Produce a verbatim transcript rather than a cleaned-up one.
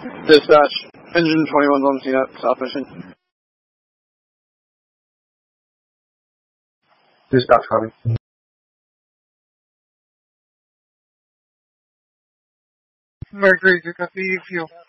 Dispatch, engine twenty-one's on scene at South Mission. Dispatch, copy. Mercury, you copy fuel.